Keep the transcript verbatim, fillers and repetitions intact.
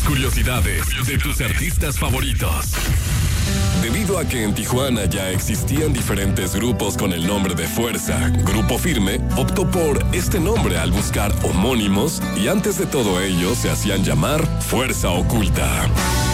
curiosidades de tus artistas favoritos. Debido a que en Tijuana ya existían diferentes grupos con el nombre de Fuerza, Grupo Firme optó por este nombre al buscar homónimos y antes de todo ello se hacían llamar Fuerza Oculta.